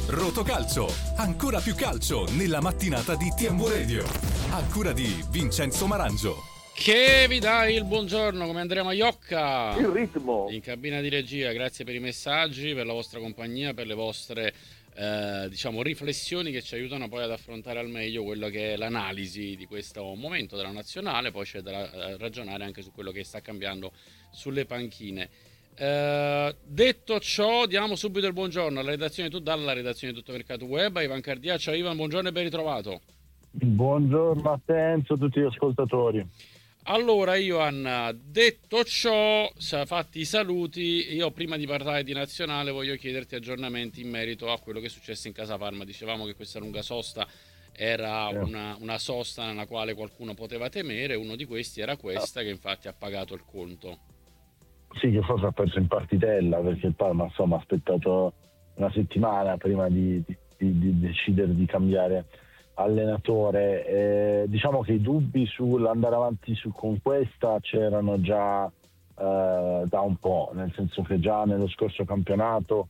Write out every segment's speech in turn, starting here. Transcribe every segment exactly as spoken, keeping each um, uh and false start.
Rotocalcio, ancora più calcio nella mattinata di T M Radio. A cura di Vincenzo Marangio. Che vi dai il buongiorno, come Andrea Maiocca. Il ritmo. In cabina di regia, grazie per i messaggi, per la vostra compagnia, per le vostre eh, diciamo riflessioni che ci aiutano poi ad affrontare al meglio quello che è l'analisi di questo momento della nazionale. Poi c'è da eh, ragionare anche su quello che sta cambiando sulle panchine. Uh, detto ciò, diamo subito il buongiorno alla redazione, tu, dalla redazione di Tutto Mercato Web a Ivan Cardia. Ciao Ivan, buongiorno e ben ritrovato. Buongiorno a te Enzo, a tutti gli ascoltatori. Allora Ivan, detto ciò, fatti i saluti, io prima di parlare di nazionale voglio chiederti aggiornamenti in merito a quello che è successo in casa Parma. Dicevamo che questa lunga sosta era eh. una, una sosta nella quale qualcuno poteva temere, uno di questi era questa, che infatti ha pagato il conto. Sì, che forse ha perso in partitella, perché il Parma insomma ha aspettato una settimana prima di, di, di decidere di cambiare allenatore. Eh, diciamo che i dubbi sull'andare avanti su, con questa c'erano già eh, da un po', nel senso che già nello scorso campionato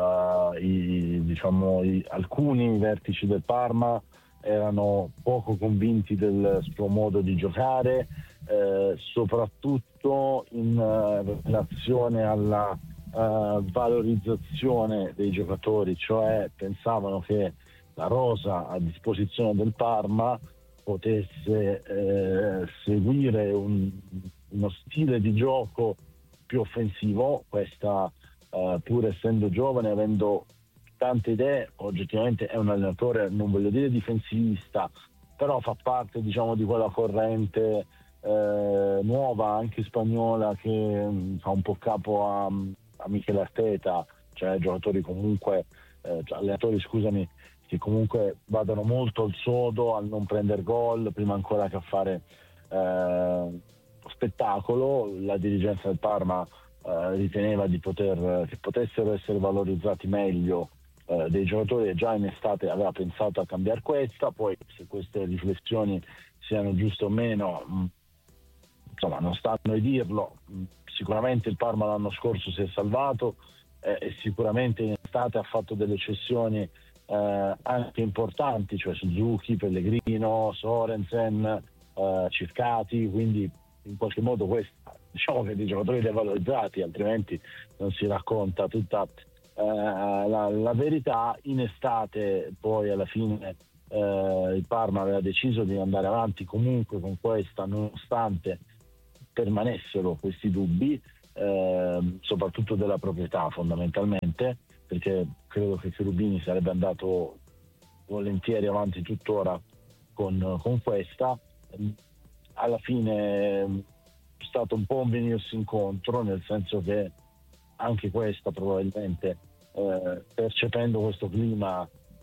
eh, i, diciamo, i, alcuni vertici del Parma erano poco convinti del suo modo di giocare, eh, soprattutto in uh, relazione alla uh, valorizzazione dei giocatori, cioè pensavano che la rosa a disposizione del Parma potesse eh, seguire un, uno stile di gioco più offensivo. Questa uh, pur essendo giovane, avendo tante idee, oggettivamente è un allenatore, non voglio dire difensivista, però fa parte, diciamo, di quella corrente eh, nuova, anche spagnola, che mh, fa un po' capo a, a Michele Arteta, cioè giocatori comunque eh, cioè allenatori scusami che comunque vadano molto al sodo, al non prendere gol prima ancora che a fare eh, spettacolo. La dirigenza del Parma eh, riteneva di poter che potessero essere valorizzati meglio dei giocatori, e già in estate aveva pensato a cambiare questa. Poi se queste riflessioni siano giuste o meno, mh, insomma non sta a noi dirlo. Mh, sicuramente il Parma l'anno scorso si è salvato eh, e sicuramente in estate ha fatto delle cessioni eh, anche importanti, cioè Suzuki, Pellegrino, Sorensen, eh, Circati, quindi in qualche modo questa, diciamo che dei giocatori devalorizzati, altrimenti non si racconta tutta Uh, la, la verità. In estate poi alla fine uh, il Parma aveva deciso di andare avanti comunque con questa, nonostante permanessero questi dubbi, uh, soprattutto della proprietà fondamentalmente, perché credo che Cherubini sarebbe andato volentieri avanti tuttora con, con questa. Alla fine è stato un po' un venirsi incontro, nel senso che anche questa probabilmente Eh, percependo questo clima,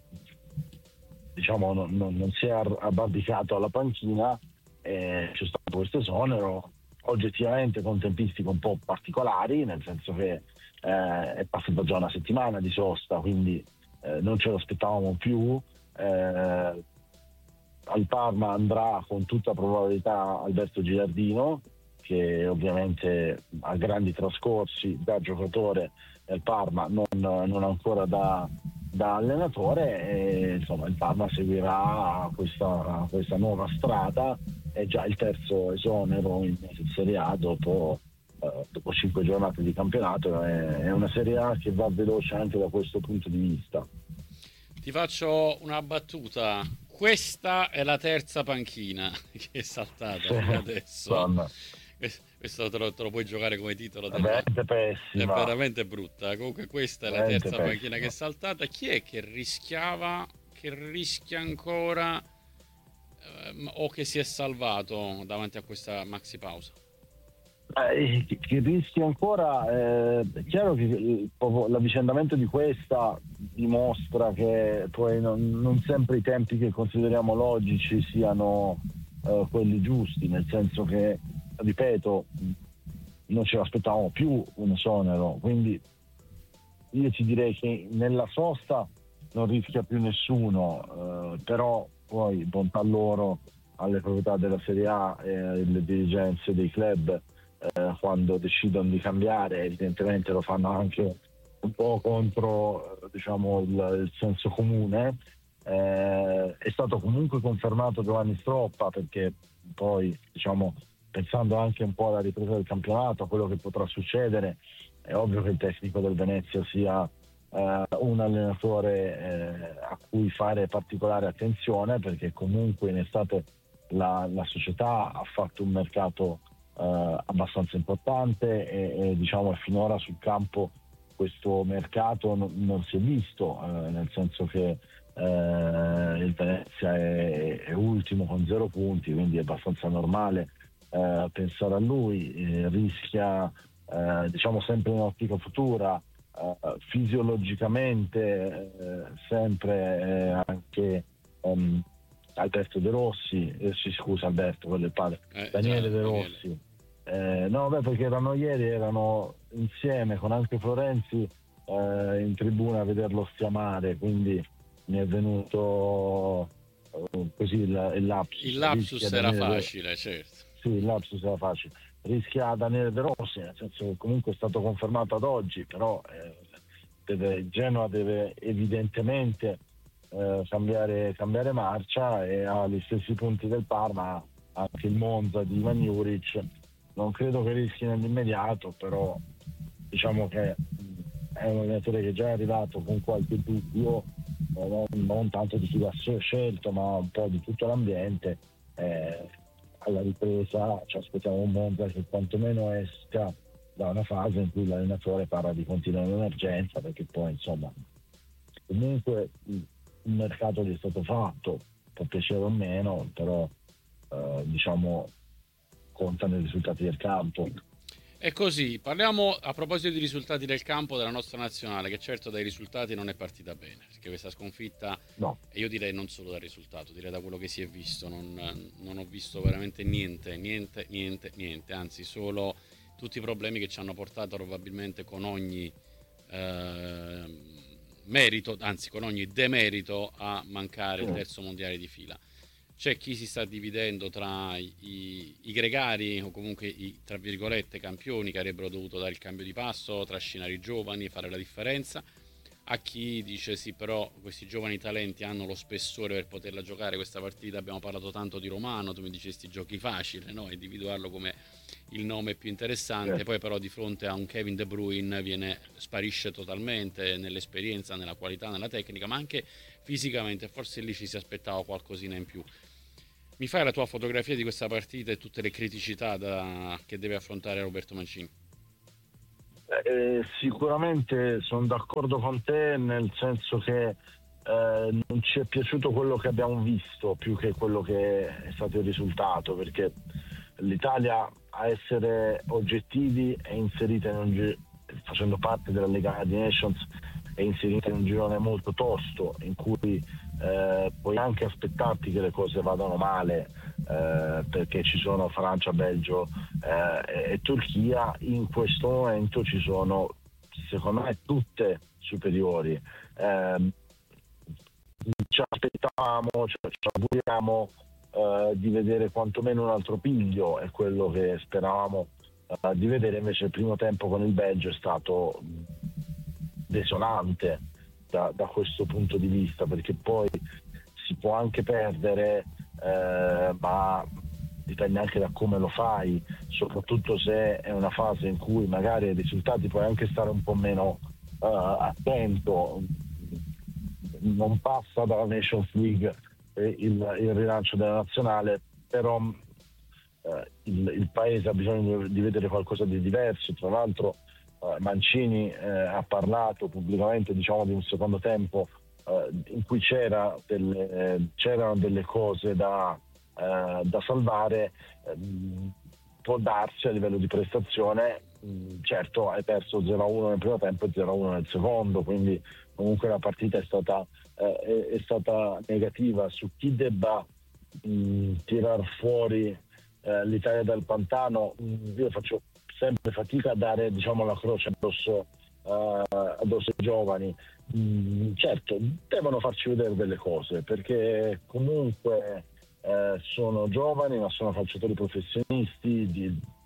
diciamo non, non, non si è abbarbicato alla panchina, eh, c'è stato questo esonero oggettivamente con tempistiche un po' particolari, nel senso che eh, è passata già una settimana di sosta, quindi eh, non ce lo aspettavamo più. Eh, al Parma andrà con tutta probabilità Alberto Gilardino, che ovviamente ha grandi trascorsi da giocatore del Parma, non, non ancora da, da allenatore, e insomma il Parma seguirà questa, questa nuova strada. È già il terzo esonero in Serie A dopo, eh, dopo cinque giornate di campionato. È, è una Serie A che va veloce anche da questo punto di vista. Ti faccio una battuta: questa è la terza panchina che è saltata fino adesso. Donna. Questo te lo, te lo puoi giocare come titolo è veramente pessima, è veramente brutta. Comunque questa è la veramente terza pessima. panchina che è saltata. Chi è che rischiava, che rischia ancora ehm, o che si è salvato davanti a questa maxi pausa? Eh, che, che rischia ancora, eh, è chiaro che il, l'avvicendamento di questa dimostra che poi non, non sempre i tempi che consideriamo logici siano eh, quelli giusti, nel senso che, ripeto, non ce l'aspettavamo più un esonero, quindi io ti direi che nella sosta non rischia più nessuno, eh, però poi bontà loro alle proprietà della Serie A e alle dirigenze dei club, eh, quando decidono di cambiare evidentemente lo fanno anche un po' contro diciamo il, il senso comune. Eh, è stato comunque confermato Giovanni Stroppa, perché poi diciamo pensando anche un po' alla ripresa del campionato, a quello che potrà succedere, è ovvio che il tecnico del Venezia sia eh, un allenatore eh, a cui fare particolare attenzione, perché comunque in estate la, la società ha fatto un mercato eh, abbastanza importante e, e diciamo finora sul campo questo mercato non, non si è visto, eh, nel senso che eh, il Venezia è, è ultimo con zero punti, quindi è abbastanza normale eh, pensare a lui, eh, rischia eh, diciamo sempre in ottica futura, eh, fisiologicamente eh, sempre eh, anche um, Alberto De Rossi, eh, si scusa Alberto, quello è il padre, Eh, Daniele già, De Daniele. Rossi. Eh, no, beh, perché erano ieri, erano insieme con anche Florenzi eh, in tribuna a vederlo stiamare, quindi mi è venuto eh, così il, il lapsus. Il lapsus Rischia era Daniele De- facile, certo. sì, il lapsus era facile. Rischia Daniele De Rossi, nel senso che comunque è stato confermato ad oggi, però eh, deve, Genoa deve evidentemente eh, cambiare, cambiare marcia e ha gli stessi punti del Parma, anche il Monza di Ivan Juric. Non credo che rischi nell'immediato, però diciamo che mh, è un allenatore che già è arrivato con qualche dubbio, eh, non, non tanto di chi l'ha scelto, ma un po' di tutto l'ambiente. Eh, alla ripresa ci aspettiamo un Monza che quantomeno esca da una fase in cui l'allenatore parla di continuare l'emergenza, perché poi insomma comunque il mercato gli è stato fatto, può piacere o meno, però eh, diciamo contano i risultati del campo. E così, parliamo a proposito dei risultati del campo della nostra nazionale, che certo dai risultati non è partita bene, perché questa sconfitta, No. e io direi non solo dal risultato, direi da quello che si è visto, non, non ho visto veramente niente, niente, niente, niente, anzi solo tutti i problemi che ci hanno portato probabilmente con ogni eh, merito, anzi con ogni demerito a mancare il terzo mondiale di fila. C'è chi si sta dividendo tra i, i, i gregari o comunque i tra virgolette campioni che avrebbero dovuto dare il cambio di passo, trascinare i giovani, fare la differenza, a chi dice sì però questi giovani talenti hanno lo spessore per poterla giocare questa partita. Abbiamo parlato tanto di Romano, tu mi dicesti giochi facile, no? Individuarlo come il nome più interessante, poi però di fronte a un Kevin De Bruyne viene, sparisce totalmente nell'esperienza, nella qualità, nella tecnica, ma anche fisicamente, forse lì ci si aspettava qualcosina in più. Mi fai la tua fotografia di questa partita e tutte le criticità da, che deve affrontare Roberto Mancini? Eh, sicuramente sono d'accordo con te, nel senso che eh, non ci è piaciuto quello che abbiamo visto più che quello che è stato il risultato, perché l'Italia, a essere oggettivi, è inserita in un gi- facendo parte della Lega di Nations, è inserita in un girone molto tosto in cui eh, puoi anche aspettarti che le cose vadano male, eh, perché ci sono Francia, Belgio eh, e Turchia. In questo momento ci sono, secondo me, tutte superiori. Eh, ci aspettavamo, ci, ci auguriamo eh, di vedere quantomeno un altro piglio, è quello che speravamo eh, di vedere. Invece il primo tempo con il Belgio è stato desolante da, da questo punto di vista, perché poi si può anche perdere, eh, ma dipende anche da come lo fai, soprattutto se è una fase in cui magari ai risultati puoi anche stare un po' meno uh, attento. Non passa dalla Nations League eh, il, il rilancio della nazionale, però eh, il, il paese ha bisogno di vedere qualcosa di diverso. Tra l'altro Mancini eh, ha parlato pubblicamente, diciamo, di un secondo tempo eh, in cui c'era delle, eh, c'erano delle cose da, eh, da salvare. Eh, può darsi a livello di prestazione, mh, certo hai perso zero a uno nel primo tempo e zero a uno nel secondo, quindi comunque la partita è stata, eh, è, è stata negativa. Su chi debba mh, tirar fuori eh, l'Italia dal pantano, mh, io faccio sempre fatica a dare, diciamo, la croce addosso, uh, addosso ai giovani. Mm, certo, devono farci vedere delle cose, perché comunque eh, sono giovani, ma sono calciatori professionisti di,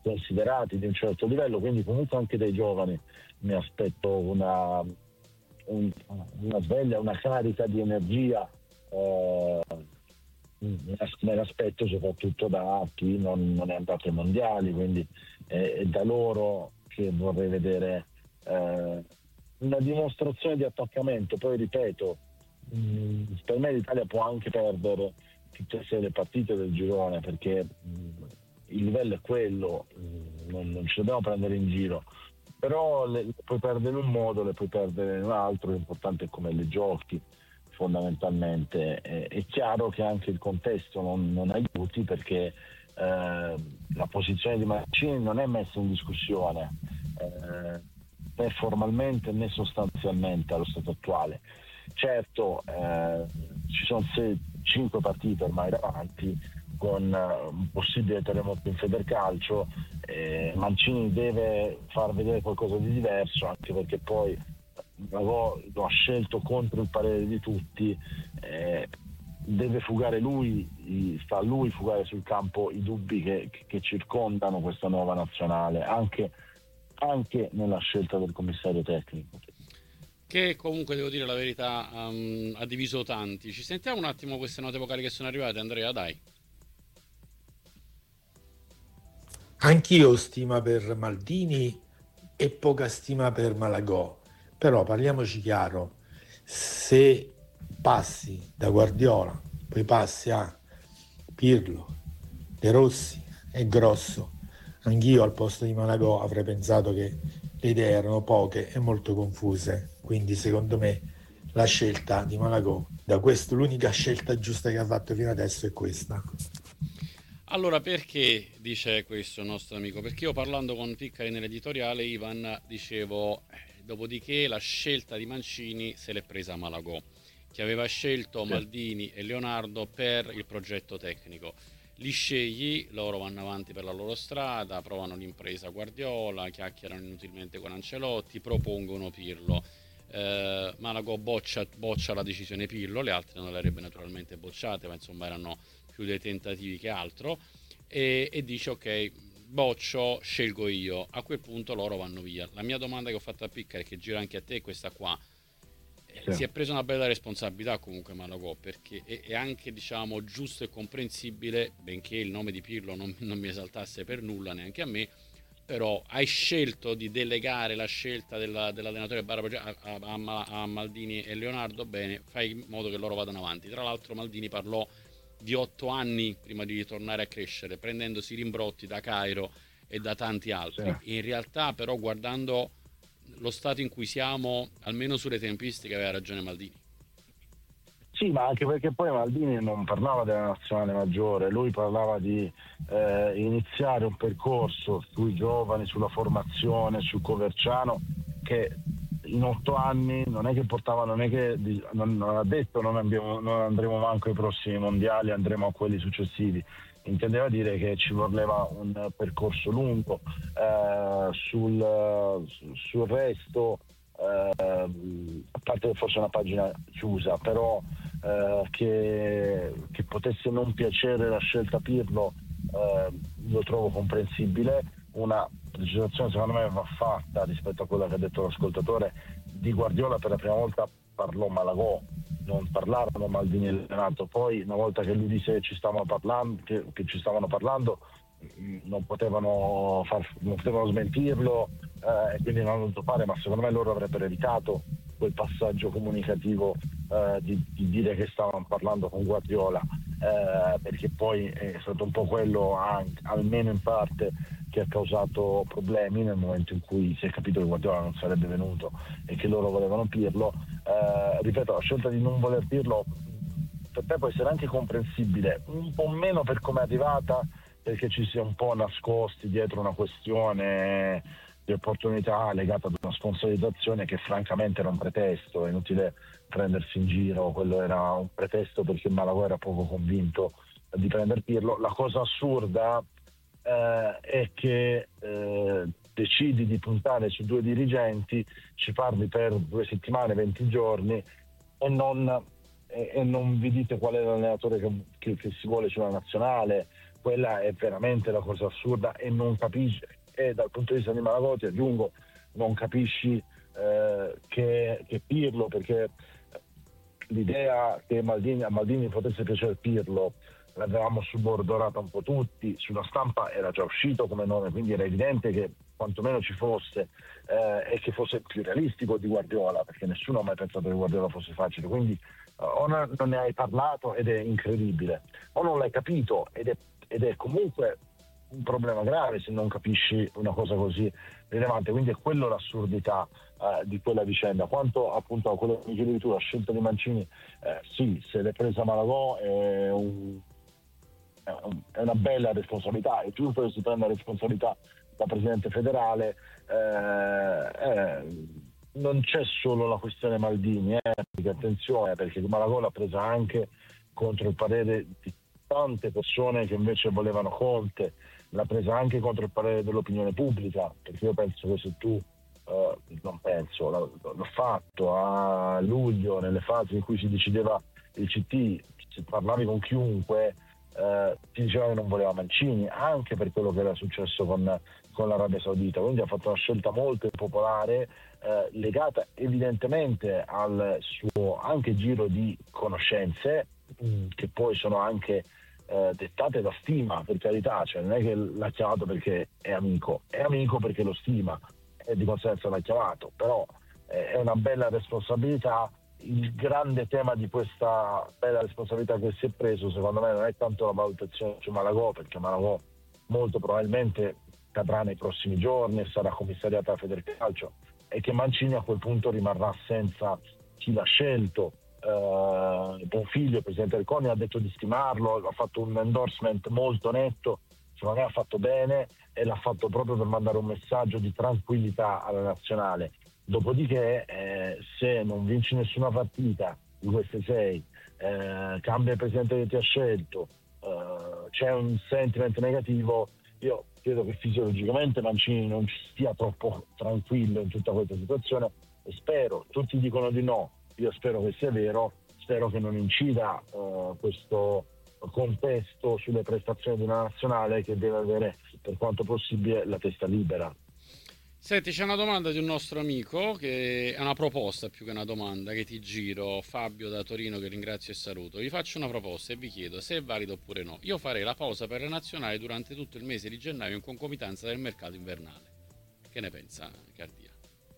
considerati di un certo livello, quindi comunque anche dai giovani mi aspetto una, un, una sveglia, una carica di energia, eh, me l'aspetto soprattutto da chi non, non è andato ai mondiali, quindi è, è da loro che vorrei vedere eh, una dimostrazione di attaccamento. Poi ripeto, mh, per me l'Italia può anche perdere tutte e sei le partite del girone, perché mh, il livello è quello, mh, non, non ci dobbiamo prendere in giro, però le, le puoi perdere in un modo, le puoi perdere in un altro, l'importante è come le giochi fondamentalmente. È, è chiaro che anche il contesto non, non aiuti, perché eh, la posizione di Mancini non è messa in discussione eh, né formalmente né sostanzialmente allo stato attuale. Certo, eh, ci sono sei, cinque partite ormai davanti, con uh, un possibile terremoto in Federcalcio. eh, Mancini deve far vedere qualcosa di diverso, anche perché poi lo ha scelto contro il parere di tutti. eh, deve fugare lui, sta a lui fugare sul campo i dubbi che, che circondano questa nuova nazionale, anche, anche nella scelta del commissario tecnico, che comunque, devo dire la verità, um, ha diviso tanti. Ci sentiamo un attimo queste note vocali che sono arrivate, Andrea, dai. Anch'io ho stima per Maldini e poca stima per Malagò, però parliamoci chiaro: se passi da Guardiola, poi passi a Pirlo, De Rossi e Grosso, anch'io al posto di Malagò avrei pensato che le idee erano poche e molto confuse, quindi secondo me la scelta di Malagò, da questo l'unica scelta giusta che ha fatto fino adesso è questa. Allora, perché dice questo il nostro amico? Perché io, parlando con Piccari nell'editoriale, Ivan, dicevo, eh, dopodiché la scelta di Mancini se l'è presa Malagò, che aveva scelto Sì. Maldini e Leonardo per il progetto tecnico. Li scegli, loro vanno avanti per la loro strada, provano l'impresa Guardiola, chiacchierano inutilmente con Ancelotti, propongono Pirlo. Eh, Malagò boccia, boccia la decisione Pirlo, le altre non le avrebbe naturalmente bocciate, ma insomma erano più dei tentativi che altro, e, e dice ok, boccio, scelgo io. A quel punto loro vanno via. La mia domanda che ho fatto a Piccari, che gira anche a te, è questa qua. Sì. Si è preso una bella responsabilità comunque Malagò, perché è, è anche, diciamo, giusto e comprensibile, benché il nome di Pirlo non, non mi esaltasse per nulla neanche a me, però hai scelto di delegare la scelta della, dell'allenatore barra a, a, a Maldini e Leonardo. Bene, fai in modo che loro vadano avanti. Tra l'altro Maldini parlò di otto anni prima di ritornare a crescere, prendendosi rimbrotti da Cairo e da tanti altri. Sì. In realtà però, guardando lo stato in cui siamo, almeno sulle tempistiche aveva ragione Maldini. Sì, ma anche perché poi Maldini non parlava della nazionale maggiore, lui parlava di eh, iniziare un percorso sui giovani, sulla formazione, su Coverciano, che in otto anni non è che portava, non è che non, non ha detto non, abbiamo, non andremo manco ai prossimi mondiali, andremo a quelli successivi. Intendeva dire che ci voleva un percorso lungo. eh, sul, sul resto, eh, a parte che fosse una pagina chiusa, però eh, che, che potesse non piacere la scelta Pirlo, eh, lo trovo comprensibile. Una precisazione secondo me va fatta rispetto a quello che ha detto l'ascoltatore: di Guardiola per la prima volta parlò Malagò, non parlarono Maldini e Leonardo. Poi una volta che lui disse che ci stavano parlando, che, che ci stavano parlando non potevano, far, non potevano smentirlo, eh, e quindi non hanno dovuto fare, ma secondo me loro avrebbero evitato quel passaggio comunicativo eh, di, di dire che stavano parlando con Guardiola, eh, perché poi è stato un po' quello, anche, almeno in parte, che ha causato problemi nel momento in cui si è capito che Guardiola non sarebbe venuto e che loro volevano Pirlo. Eh, ripeto, la scelta di non voler Pirlo per te può essere anche comprensibile, un po' meno per come è arrivata, perché ci si è un po' nascosti dietro una questione di opportunità legata ad una sponsorizzazione che francamente era un pretesto, è inutile prendersi in giro, quello era un pretesto perché Malagò era poco convinto di prendere Pirlo. La cosa assurda eh, è che eh, decidi di puntare su due dirigenti, ci parli per due settimane, venti giorni e non, e, e non vi dite qual è l'allenatore che, che, che si vuole sulla nazionale. quella è veramente la cosa assurda e non capisci, e dal punto di vista di Malagò ti aggiungo, non capisci eh, che, che Pirlo, perché l'idea che Maldini, a Maldini potesse piacere Pirlo l'avevamo subordonata un po' tutti, sulla stampa era già uscito come nome, quindi era evidente che quantomeno ci fosse eh, e che fosse più realistico di Guardiola, perché nessuno ha mai pensato che Guardiola fosse facile, quindi uh, o non ne hai parlato ed è incredibile, o non l'hai capito ed è, ed è comunque un problema grave se non capisci una cosa così rilevante, quindi è quello l'assurdità uh, di quella vicenda. Quanto appunto a quello che dicevi tu, la scelta di Mancini, eh, sì, se l'è presa Malagò è un è una bella responsabilità, e più che si prende la responsabilità da presidente federale eh, eh, non c'è solo la questione Maldini, eh, perché attenzione, perché Malagò l'ha presa anche contro il parere di tante persone che invece volevano Conte, l'ha presa anche contro il parere dell'opinione pubblica, perché io penso che se tu eh, non penso, l'ho fatto a luglio nelle fasi in cui si decideva il C T, se parlavi con chiunque Uh, ti diceva che non voleva Mancini, anche per quello che era successo con, con l'Arabia Saudita, quindi ha fatto una scelta molto impopolare uh, legata evidentemente al suo anche giro di conoscenze mh, che poi sono anche uh, dettate da stima, per carità, cioè non è che l'ha chiamato perché è amico, è amico perché lo stima e di conseguenza l'ha chiamato, però eh, è una bella responsabilità. Il grande tema di questa bella responsabilità che si è preso, secondo me, non è tanto la valutazione su Malagò, perché Malagò molto probabilmente cadrà nei prossimi giorni e sarà commissariata la Federcalcio, e che Mancini a quel punto rimarrà senza chi l'ha scelto. Uh, Bonfiglio, il presidente del CONI, ha detto di stimarlo, ha fatto un endorsement molto netto, secondo me ha fatto bene e l'ha fatto proprio per mandare un messaggio di tranquillità alla nazionale. Dopodiché eh, se non vinci nessuna partita di queste sei, eh, cambia il presidente che ti ha scelto, eh, c'è un sentiment negativo, io credo che fisiologicamente Mancini non ci stia troppo tranquillo in tutta questa situazione e spero, tutti dicono di no, io spero che sia vero, spero che non incida eh, questo contesto sulle prestazioni di una nazionale che deve avere per quanto possibile la testa libera. Senti, c'è una domanda di un nostro amico, che è una proposta più che una domanda, che ti giro, Fabio da Torino, che ringrazio e saluto. Vi faccio una proposta e vi chiedo se è valido oppure no. Io farei la pausa per le nazionali durante tutto il mese di gennaio in concomitanza del mercato invernale. Che ne pensa Cardia?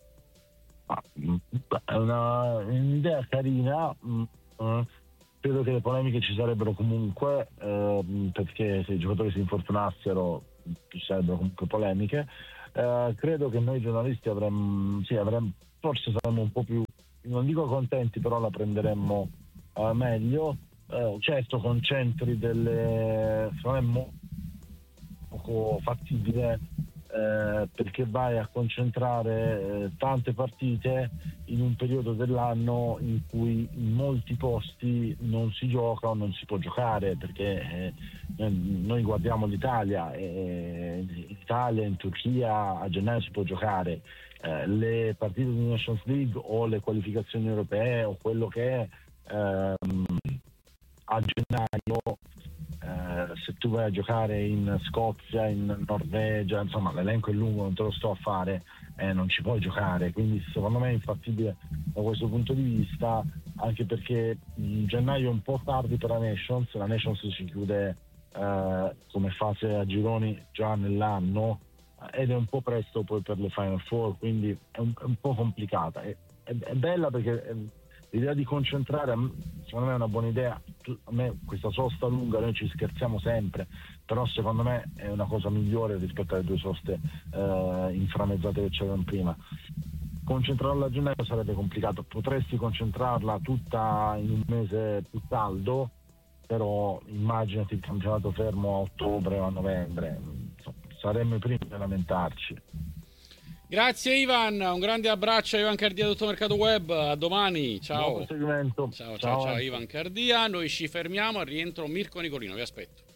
È una, un'idea carina, credo che le polemiche ci sarebbero comunque, eh, perché se i giocatori si infortunassero ci sarebbero comunque polemiche. Uh, credo che noi giornalisti avremmo, sì, avremmo, forse saremmo un po' più, non dico contenti, però la prenderemmo uh, meglio. Uh, certo, con centri delle, saremmo poco fattibile eh, perché vai a concentrare eh, tante partite in un periodo dell'anno in cui in molti posti non si gioca o non si può giocare, perché eh, noi guardiamo l'Italia e in Italia, in Turchia a gennaio si può giocare, eh, le partite di Nations League o le qualificazioni europee o quello che è ehm, a gennaio. Uh, se tu vai a giocare in Scozia, in Norvegia, insomma l'elenco è lungo, non te lo sto a fare, eh, non ci puoi giocare, quindi secondo me è infattibile da questo punto di vista, anche perché in gennaio è un po' tardi per la Nations, la Nations si chiude uh, come fase a gironi già nell'anno ed è un po' presto poi per le Final Four, quindi è un, è un po' complicata, è, è, è bella perché è, l'idea di concentrare, secondo me è una buona idea. A me questa sosta lunga, noi ci scherziamo sempre, però secondo me è una cosa migliore rispetto alle due soste eh, inframmezzate che c'erano prima. Concentrarla a gennaio sarebbe complicato, potresti concentrarla tutta in un mese più caldo, però immaginati il campionato fermo a ottobre o a novembre, insomma, saremmo i primi a lamentarci. Grazie Ivan, un grande abbraccio a Ivan Cardia, tutto Mercato Web, a domani, ciao. Buon proseguimento. Ciao, ciao, ciao, ciao Ivan Cardia, noi ci fermiamo, al rientro Mirko Nicolino, vi aspetto.